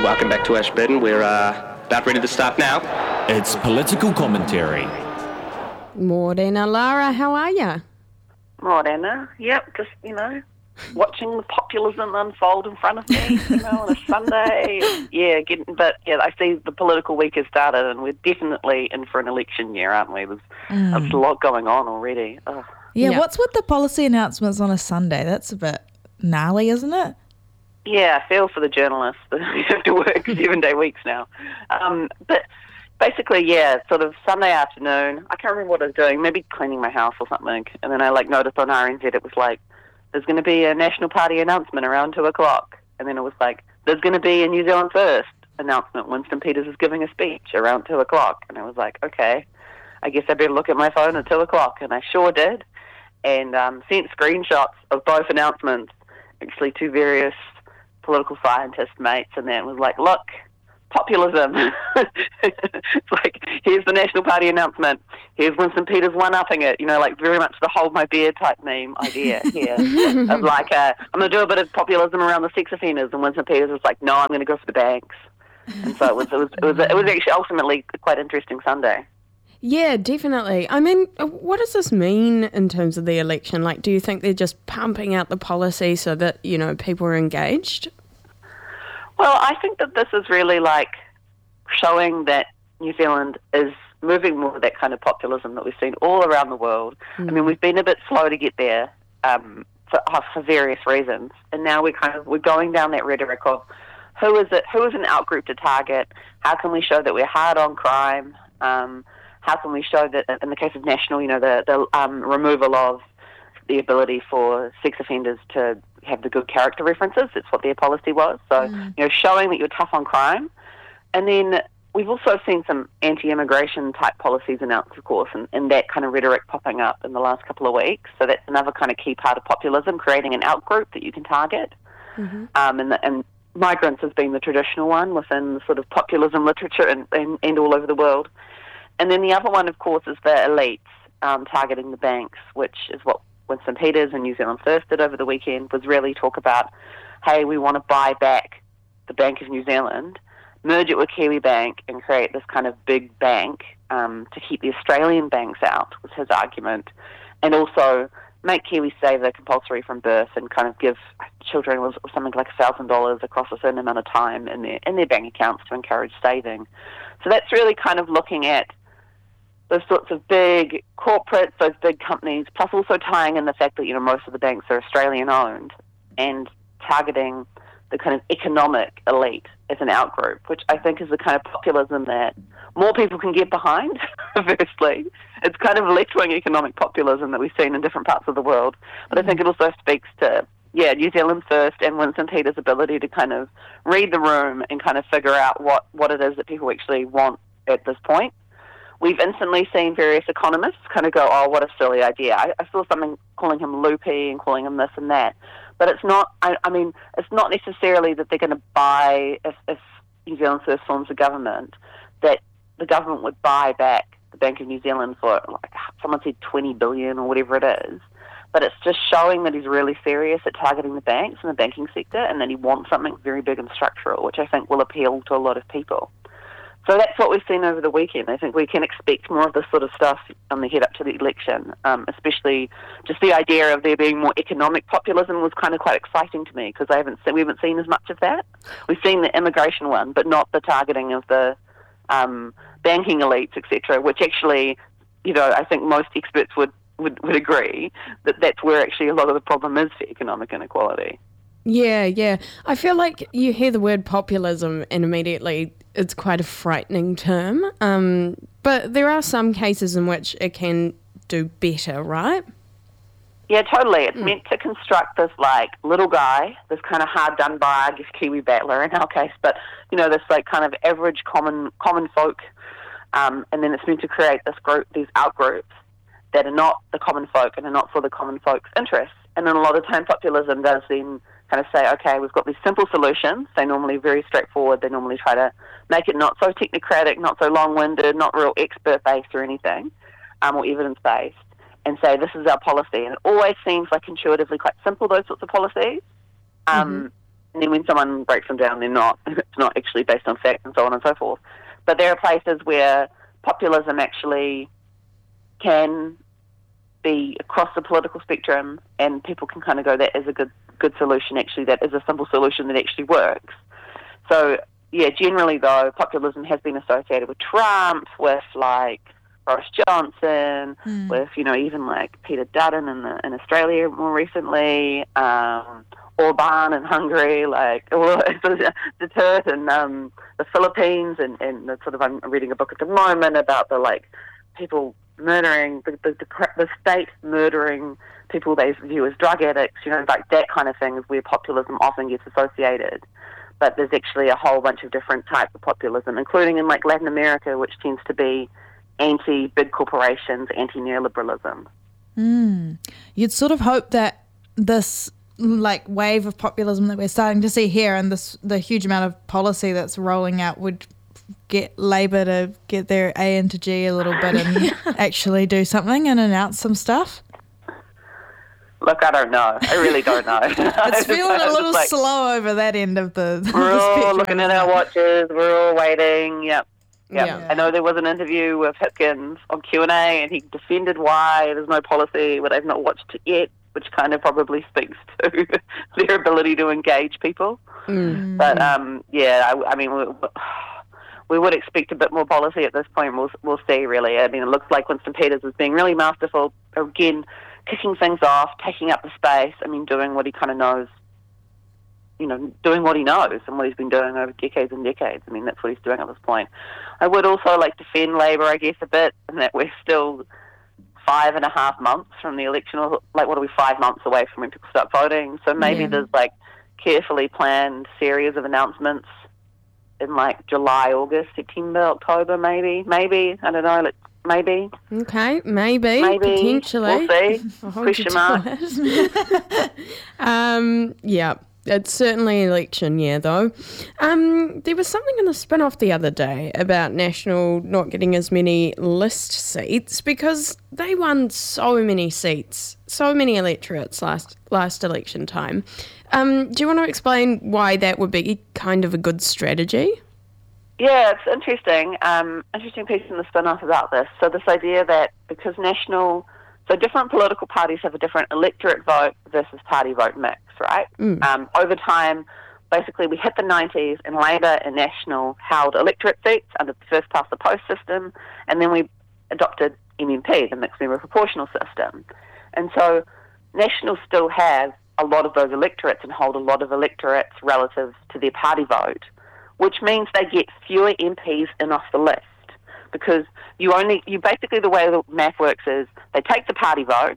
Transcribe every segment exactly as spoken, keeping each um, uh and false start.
welcome back to Ashburton. We're uh, about ready to start now. It's political commentary. Morena Lara, how are ya? Morena, yep, just, you know, watching the populism unfold in front of me, you know, on a Sunday. Yeah, getting, but yeah, I see the political week has started and we're definitely in for an election year, aren't we? There's, Mm. there's a lot going on already. Ugh. Yeah, Yeah. what's with the policy announcements on a Sunday? That's a bit gnarly, isn't it? Yeah, I feel for the journalists that have to work seven-day weeks now. Um, but basically, yeah, sort of Sunday afternoon, I can't remember what I was doing, maybe cleaning my house or something, and then I like noticed on R N Z it was like, there's going to be a National Party announcement around two o'clock, and then it was like, there's going to be a New Zealand First announcement. Winston Peters is giving a speech around two o'clock, and I was like, okay, I guess I better look at my phone at two o'clock, and I sure did, and um, sent screenshots of both announcements, actually to various political scientist mates, and then was like, look, populism. It's like, here's the National Party announcement. Here's Winston Peters one-upping it. You know, like very much the hold my beer type meme idea here. Of like, uh, I'm going to do a bit of populism around the sex offenders, and Winston Peters was like, no, I'm going to go for the banks. And so it was, it was, it was, it was actually ultimately quite interesting Sunday. Yeah, definitely. I mean, what does this mean in terms of the election? Like, do you think they're just pumping out the policy so that, you know, people are engaged? Well, I think that this is really like showing that New Zealand is moving more to that kind of populism that we've seen all around the world. Mm. I mean, we've been a bit slow to get there um, for, for various reasons, and now we're kind of we're going down that rhetoric of who is it? Who is an outgroup to target? How can we show that we're hard on crime? Um, how can we show that, in the case of National, you know, the the um, removal of the ability for sex offenders to have the good character references. That's what their policy was. So, mm. you know, showing that you're tough on crime. And then we've also seen some anti-immigration type policies announced, of course, and, and that kind of rhetoric popping up in the last couple of weeks. So that's another kind of key part of populism, creating an outgroup that you can target. Mm-hmm. Um, and, the, and migrants has been the traditional one within the sort of populism literature and, and, and all over the world. And then the other one, of course, is the elites um, targeting the banks, which is what Winston Peters and New Zealand First did over the weekend, was really talk about, hey, we want to buy back the Bank of New Zealand, merge it with Kiwi Bank and create this kind of big bank um, to keep the Australian banks out, was his argument, and also make Kiwi saver compulsory from birth and kind of give children was something like one thousand dollars across a certain amount of time in their, in their bank accounts to encourage saving. So that's really kind of looking at those sorts of big corporates, those big companies, plus also tying in the fact that, you know, most of the banks are Australian-owned and targeting the kind of economic elite as an outgroup, which I think is the kind of populism that more people can get behind, firstly. It's kind of left-wing economic populism that we've seen in different parts of the world. But I think it also speaks to, yeah, New Zealand First and Winston Peters' ability to kind of read the room and kind of figure out what, what it is that people actually want at this point. We've instantly seen various economists kind of go, oh, what a silly idea. I, I saw something calling him loopy and calling him this and that. But it's not, I, I mean, it's not necessarily that they're going to buy, if, if New Zealand First forms a government, that the government would buy back the Bank of New Zealand for, like, someone said twenty billion dollars or whatever it is. But it's just showing that he's really serious at targeting the banks and the banking sector, and that he wants something very big and structural, which I think will appeal to a lot of people. So that's what we've seen over the weekend. I think we can expect more of this sort of stuff on the head up to the election, um, especially just the idea of there being more economic populism was kind of quite exciting to me, because I haven't seen, we haven't seen as much of that. We've seen the immigration one, but not the targeting of the um, banking elites, et cetera, which actually, you know, I think most experts would, would, would agree that that's where actually a lot of the problem is for economic inequality. Yeah, yeah. I feel like you hear the word populism and immediately it's quite a frightening term. Um, but there are some cases in which it can do better, right? Yeah, totally. It's Mm. meant to construct this, like, little guy, this kind of hard done by, I guess, Kiwi battler in our case, but, you know, this, like, kind of average common common folk, um, and then it's meant to create this group, these outgroups that are not the common folk and are not for the common folks' interests. And then a lot of time populism does then kind of say, okay, we've got these simple solutions. They're normally very straightforward. They normally try to make it not so technocratic, not so long-winded, not real expert-based or anything, um, or evidence-based, and say, this is our policy. And it always seems like intuitively quite simple, those sorts of policies. Um, mm-hmm. and then when someone breaks them down, they're not. It's not actually based on fact and so on and so forth. But there are places where populism actually can be across the political spectrum, and people can kind of go, that is a good good solution, actually. That is a simple solution that actually works. So, yeah, generally, though, populism has been associated with Trump, with, like, Boris Johnson, mm. with, you know, even, like, Peter Dutton in, the, in Australia more recently, um, Orban in Hungary, like, Duterte in um, the Philippines, and, and the sort of, I'm reading a book at the moment about the, like, people murdering, the, the, the state murdering people they view as drug addicts, you know, like that kind of thing is where populism often gets associated. But there's actually a whole bunch of different types of populism, including in, like, Latin America, which tends to be anti-big corporations, anti-neoliberalism. Mm. You'd sort of hope that this, like, wave of populism that we're starting to see here and this the huge amount of policy that's rolling out would get Labour to get their A into G a little bit and actually do something and announce some stuff? Look, I don't know. I really don't know. It's feeling a little like, slow over that end of the We're the all looking at our watches. We're all waiting. Yep. Yep. Yeah. I know there was an interview with Hipkins on Q and A, and he defended why there's no policy, but I've not watched it yet, which kind of probably speaks to their ability to engage people. Mm. But, um, yeah, I, I mean, we, we would expect a bit more policy at this point. We'll, we'll see, really. I mean, it looks like Winston Peters is being really masterful, again, kicking things off, taking up the space, I mean, doing what he kind of knows, you know, doing what he knows and what he's been doing over decades and decades. I mean, that's what he's doing at this point. I would also like to defend Labour, I guess, a bit, in that we're still five and a half months from the election, or, like, what are we, five months away from when people start voting. So maybe yeah. there's, like, carefully planned series of announcements in, like, July, August, September, October, maybe. Maybe, I don't know, like, maybe. Okay, maybe, maybe. Potentially. We'll see. Question mark. um, yeah, it's certainly election year, though. Um, there was something in the spin-off the other day about National not getting as many list seats because they won so many seats, so many electorates last last election time. Um, do you want to explain why that would be kind of a good strategy? Yeah, it's interesting. Um, interesting piece in the spin-off about this. So this idea that because National, so different political parties have a different electorate vote versus party vote mix, right? Mm. Um, over time, basically we hit the nineties and Labour and National held electorate seats under the first past the post system, and then we adopted M M P, the mixed member proportional system. And so National still have a lot of those electorates and hold a lot of electorates relative to their party vote, which means they get fewer M Ps in off the list, because you only, you basically, the way the math works is they take the party vote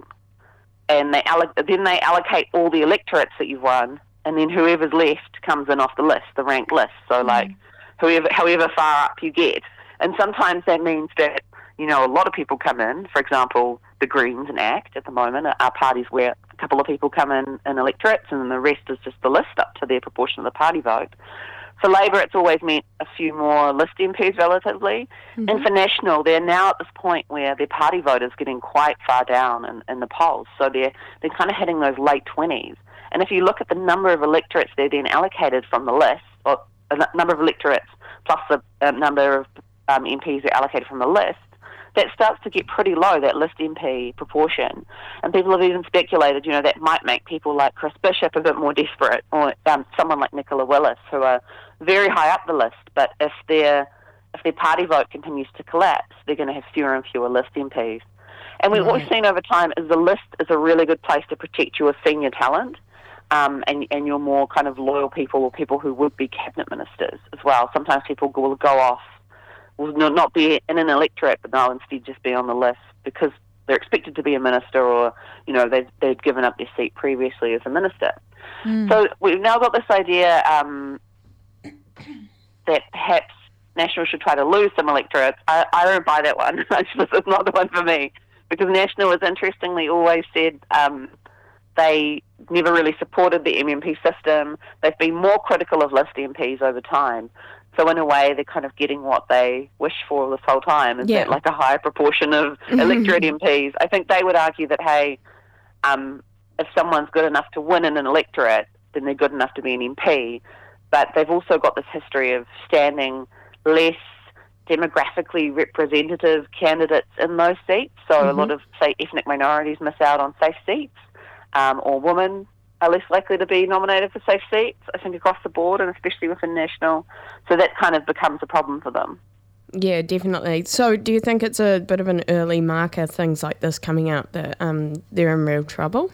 and they alloc- then they allocate all the electorates that you've won, and then whoever's left comes in off the list, the ranked list. So mm. like whoever, however far up you get. And sometimes that means that, you know, a lot of people come in. For example, the Greens and ACT at the moment are parties where a couple of people come in in electorates and the rest is just the list up to their proportion of the party vote. For Labour, it's always meant a few more list M Ps relatively. Mm-hmm. And for National, they're now at this point where their party vote is getting quite far down in, in the polls. So they're, they're kind of hitting those late twenties. And if you look at the number of electorates they're then allocated from the list, or a number of electorates plus the uh, number of um, M Ps they're allocated from the list, that starts to get pretty low, that list M P proportion. And people have even speculated, you know, that might make people like Chris Bishop a bit more desperate, or um, someone like Nicola Willis, who are very high up the list. But if their if their party vote continues to collapse, they're going to have fewer and fewer list M Ps. And we, right. what we've seen over time is the list is a really good place to protect your senior talent, um, and, and your more kind of loyal people, or people who would be cabinet ministers as well. Sometimes people will go off, will not be in an electorate, but they'll instead just be on the list because they're expected to be a minister, or, you know, they've, they've given up their seat previously as a minister. Mm. So we've now got this idea um, that perhaps National should try to lose some electorates. I, I don't buy that one. This is not the one for me, because National has interestingly always said um, they never really supported the M M P system. They've been more critical of list M Ps over time. So in a way, they're kind of getting what they wish for this whole time, is yeah. that like a higher proportion of electorate M Ps. I think they would argue that, hey, um, if someone's good enough to win in an electorate, then they're good enough to be an M P. But they've also got this history of standing less demographically representative candidates in those seats. So mm-hmm. a lot of, say, ethnic minorities miss out on safe seats, um, or women are less likely to be nominated for safe seats, I think, across the board, and especially within national. So that kind of becomes a problem for them. Yeah, definitely. So do you think it's a bit of an early marker, things like this coming out, that um, they're in real trouble?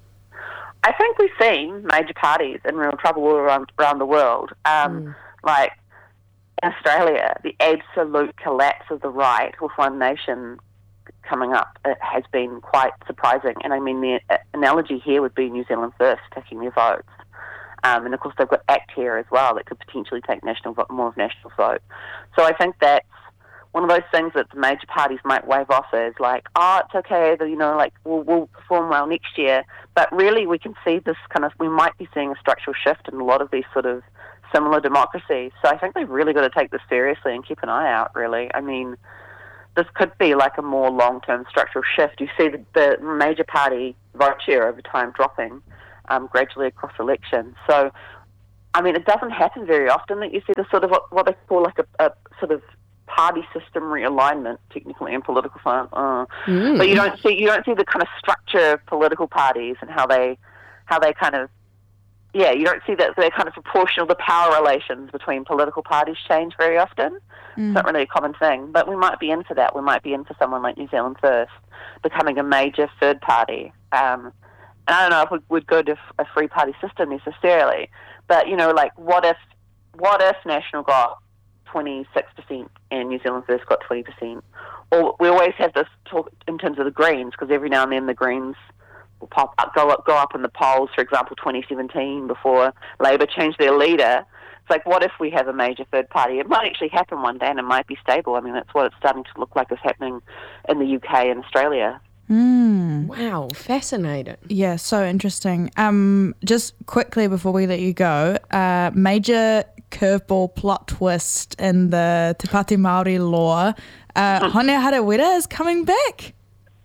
I think we've seen major parties in real trouble all around, around the world. Um, mm. Like in Australia, the absolute collapse of the right with One Nation coming up, it has been quite surprising. And I mean, the analogy here would be New Zealand First taking their votes. Um, and of course, they've got ACT here as well that could potentially take national more of national vote. So I think that's one of those things that the major parties might wave off as like, oh, it's okay, you know, like we'll, we'll perform well next year. But really, we can see this kind of, we might be seeing a structural shift in a lot of these sort of similar democracies. So I think they've really got to take this seriously and keep an eye out, really. I mean, this could be like a more long-term structural shift. You see the, the major party vote share over time dropping um, gradually across elections. So, I mean, it doesn't happen very often that you see the sort of what, what they call like a, a sort of party system realignment, technically in political science. Uh, mm. But you don't see you don't see the kind of structure of political parties and how they how they kind of yeah you don't see that they're kind of proportional. The power relations between political parties change very often. Mm. It's not really a common thing, but we might be in for that. We might be in for someone like New Zealand First becoming a major third party. Um, and I don't know if we would go to a free party system necessarily, but you know, like what if what if National got twenty-six percent and New Zealand First got twenty percent. Or we always have this talk in terms of the Greens, because every now and then the Greens will pop up, go up, go up in the polls. For example, twenty seventeen, before Labour changed their leader. It's like, what if we have a major third party? It might actually happen one day and it might be stable. I mean, that's what it's starting to look like is happening in the U K and Australia. Mm. Wow, fascinating. Yeah, so interesting. Um, just quickly before we let you go, uh, major curveball plot twist in the Te Pāti Māori law. Uh, Hone Harawira is coming back.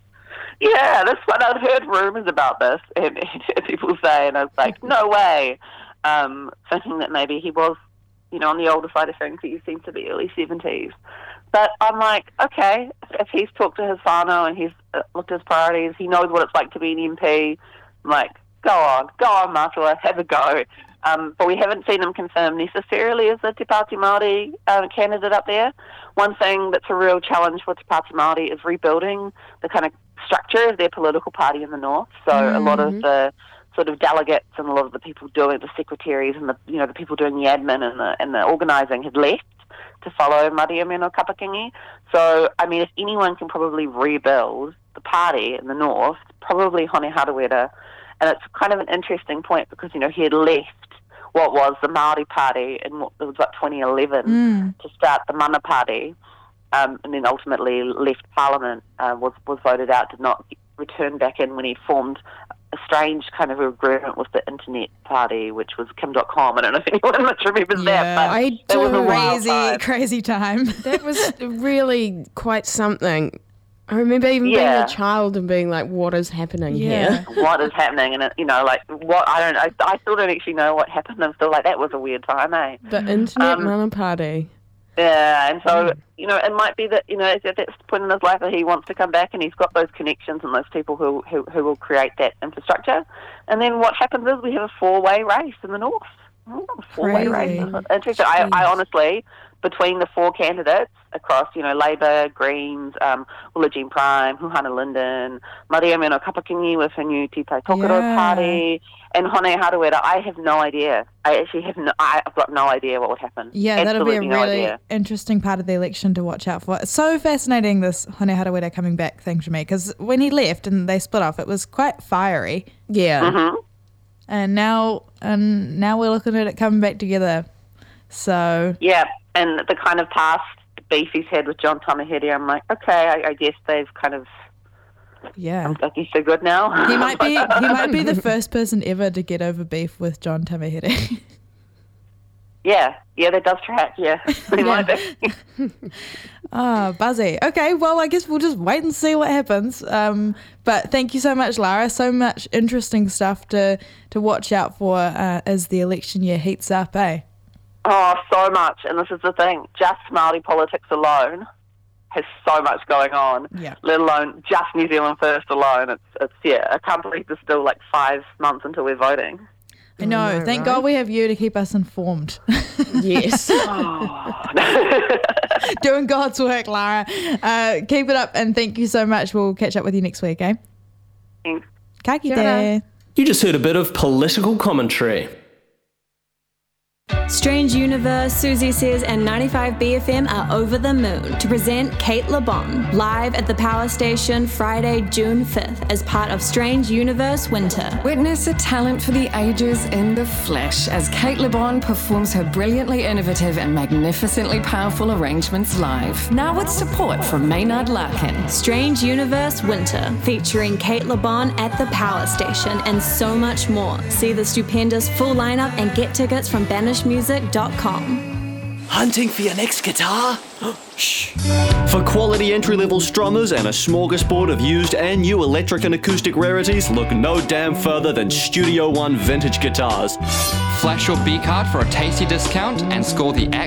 Yeah, that's what I'd heard rumours about this, and, and people say, and I was like, no way. Um, thinking that maybe he was, you know, on the older side of things. He seems to be early seventies. But I'm like, okay, if he's talked to his whānau and he's looked at his priorities, he knows what it's like to be an M P. I'm like, go on, go on, Matua, have a go. Um, but we haven't seen him confirmed necessarily as a Te Pāti Māori uh, candidate up there. One thing that's a real challenge for Te Pāti Māori is rebuilding the kind of structure of their political party in the north. So mm-hmm. a lot of the sort of delegates and a lot of the people doing the secretaries and the you know the people doing the admin and the and the organising had left to follow Maria Meno Kapakingi. So, I mean, if anyone can probably rebuild the party in the north, probably Hone Harawira. And it's kind of an interesting point because, you know, he had left what was the Māori Party in what it was about twenty eleven mm. to start the Mana Party, um, and then ultimately left Parliament, uh, was, was voted out, did not return back in when he formed a strange kind of agreement with the Internet Party, which was Kim dot com. I don't know if anyone much remembers yeah, that, but I that was a crazy, time. crazy time. That was really quite something. I remember even yeah. being a child and being like, what is happening yeah. here? What is happening? And, it, you know, like, what, I don't I, I still don't actually know what happened. I'm still like, that was a weird time, eh? The Internet um, Mana Party. Yeah, and so, you know, it might be that, you know, at that point in his life that he wants to come back and he's got those connections and those people who, who, who will create that infrastructure. And then what happens is we have a four-way race in the north. Oh, four-way race. Interesting. I, I honestly, between the four candidates across, you know, Labour, Greens, um, Ulla Jean Prime, Huhana Linden, Maria Meno Kapakingi with her new Te Tai Tokoro yeah. party, and Hone Harawira, I have no idea. I actually have no, I've got no idea what would happen. Yeah, Absolutely that'll be a no really idea. interesting part of the election to watch out for. It's so fascinating, this Hone Harawira coming back thing to me, because when he left and they split off, it was quite fiery. Yeah. Mm-hmm. And now, and now we're looking at it coming back together. So yeah, and the kind of past beef he's had with John Tamahere, I'm like, okay, I, I guess they've kind of, yeah, I guess they're good now. He might be, he might be the first person ever to get over beef with John Tamahere. Yeah, yeah, that does track. Yeah, he might be. Ah, buzzy. Okay, well, I guess we'll just wait and see what happens. Um, but thank you so much, Lara. So much interesting stuff to to watch out for uh, as the election year heats up, eh? Oh, so much. And this is the thing. Just Māori politics alone has so much going on, Yeah. let alone just New Zealand First alone. It's, it's yeah, I can't believe there's still like five months until we're voting. I know. I know, Thank right? God we have you to keep us informed. Yes. Doing God's work, Lara. Uh, keep it up and thank you so much. We'll catch up with you next week, eh? Thanks. Ka kite. Kia ora. You just heard a bit of political commentary. Strange Universe, Susie Says, and ninety-five B F M are over the moon to present Kate LeBon live at the Power Station Friday, June fifth as part of Strange Universe Winter. Witness a talent for the ages in the flesh as Kate LeBon performs her brilliantly innovative and magnificently powerful arrangements live. Now with support from Maynard Larkin. Strange Universe Winter, featuring Kate LeBon at the Power Station and so much more. See the stupendous full lineup and get tickets from banish music dot com. Hunting for your next guitar? Shh. For quality entry-level strummers and a smorgasbord of used and new electric and acoustic rarities, look no damn further than Studio One Vintage Guitars. Flash your B card for a tasty discount and score the